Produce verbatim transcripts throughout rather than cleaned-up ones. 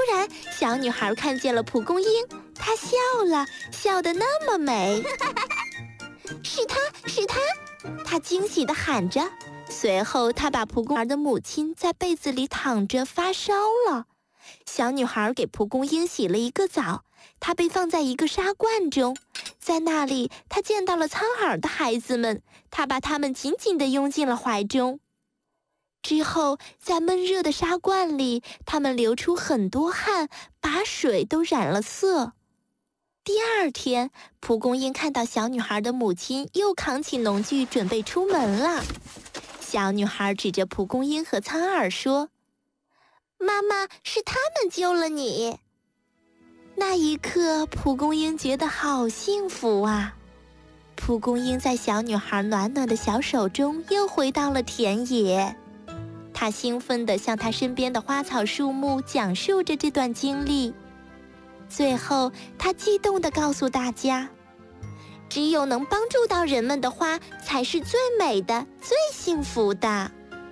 然，小女孩看见了蒲公英，她笑了，笑得那么美。是她，是她！她惊喜地喊着。随后，她把蒲公英的母亲在被子里躺着发烧了。小女孩给蒲公英洗了一个澡，她被放在一个沙罐中。在那里，她见到了苍耳的孩子们，她把他们紧紧地拥进了怀中。之后，在闷热的沙罐里，他们流出很多汗，把水都染了色。第二天，蒲公英看到小女孩的母亲又扛起农具准备出门了。小女孩指着蒲公英和苍耳说：“妈妈，是他们救了你。”那一刻，蒲公英觉得好幸福啊！蒲公英在小女孩暖暖的小手中又回到了田野。他兴奋地向他身边的花草树木讲述着这段经历。最后，他激动地告诉大家，只有能帮助到人们的花才是最美的、最幸福的。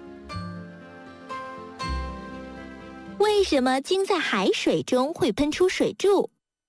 为什么鲸在海水中会喷出水柱？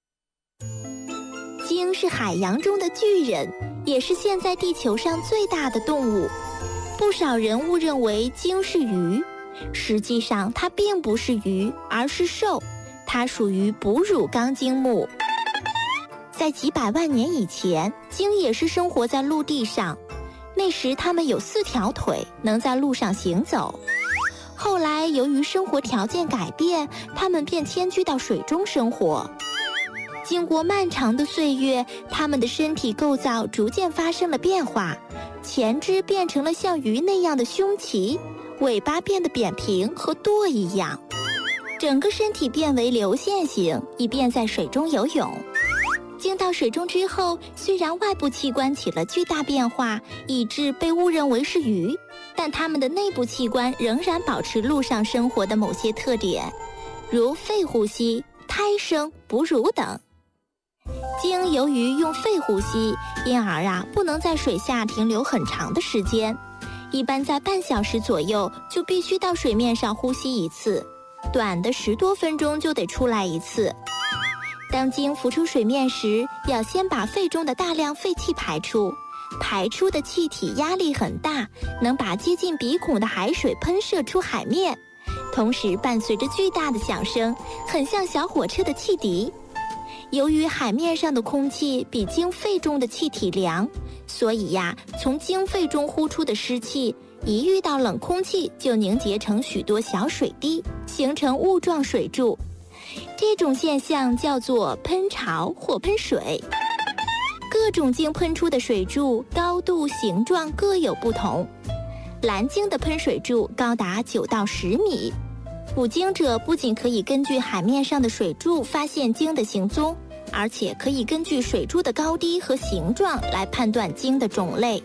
鲸是海洋中的巨人，也是现在地球上最大的动物。不少人误认为鲸是鱼，实际上它并不是鱼，而是兽。它属于哺乳纲鲸目。在几百万年以前，鲸也是生活在陆地上，那时它们有四条腿，能在路上行走。后来由于生活条件改变，它们便迁居到水中生活。经过漫长的岁月，它们的身体构造逐渐发生了变化，前肢变成了像鱼那样的胸鳍，尾巴变得扁平和舵一样，整个身体变为流线型，以便在水中游泳。进到水中之后，虽然外部器官起了巨大变化，以致被误认为是鱼，但它们的内部器官仍然保持陆上生活的某些特点，如肺呼吸、胎生、哺乳等。鲸由于用肺呼吸，因而啊不能在水下停留很长的时间，一般在半小时左右就必须到水面上呼吸一次，短的十多分钟就得出来一次。当鲸浮出水面时，要先把肺中的大量废气排出，排出的气体压力很大，能把接近鼻孔的海水喷射出海面，同时伴随着巨大的响声，很像小火车的汽笛。由于海面上的空气比鲸肺中的气体凉，所以呀，从鲸肺中呼出的湿气，一遇到冷空气就凝结成许多小水滴，形成雾状水柱。这种现象叫做喷潮或喷水。各种鲸喷出的水柱高度、形状各有不同。蓝鲸的喷水柱高达九到十米。捕鲸者不仅可以根据海面上的水柱发现鲸的行踪，而且可以根据水柱的高低和形状来判断鲸的种类。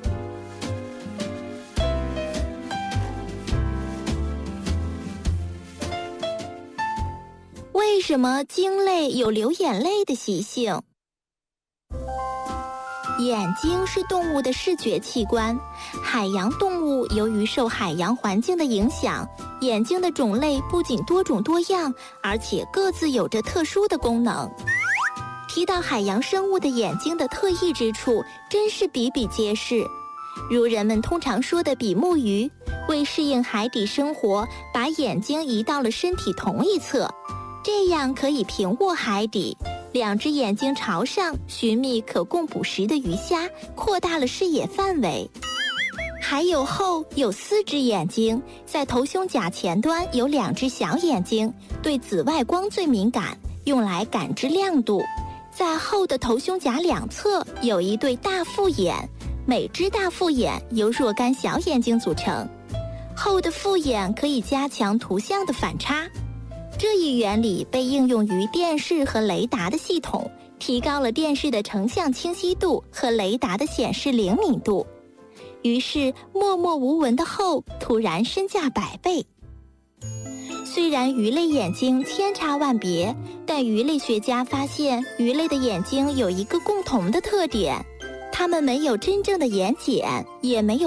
为什么鲸类有流眼泪的习性？眼睛是动物的视觉器官，海洋动物由于受海洋环境的影响，眼睛的种类不仅多种多样，而且各自有着特殊的功能。提到海洋生物的眼睛的特异之处，真是比比皆是。如人们通常说的比目鱼，为适应海底生活，把眼睛移到了身体同一侧，这样可以平卧海底，两只眼睛朝上，寻觅可供捕食的鱼虾，扩大了视野范围。还有后有四只眼睛，在头胸甲前端有两只小眼睛，对紫外光最敏感，用来感知亮度。在后的头胸甲两侧有一对大复眼，每只大复眼由若干小眼睛组成。后的复眼可以加强图像的反差。这一原理被应用于电视和雷达的系统，提高了电视的成像清晰度和雷达的显示灵敏度。于是默默无闻的后突然身价百倍。虽然鱼类眼睛千差万别，但鱼类学家发现鱼类的眼睛有一个共同的特点，它们没有真正的眼睑，也没有